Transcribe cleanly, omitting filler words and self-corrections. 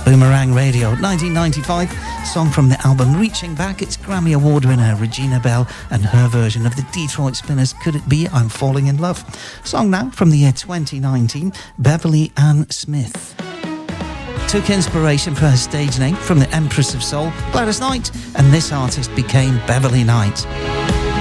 Boomerang Radio, 1995, song from the album Reaching Back. It's Grammy Award winner Regina Bell and her version of the Detroit Spinners' Could It Be I'm Falling in Love. Song now from the year 2019, Beverly Ann Smith. Took inspiration for her stage name from the Empress of Soul, Gladys Knight, and this artist became Beverly Knight.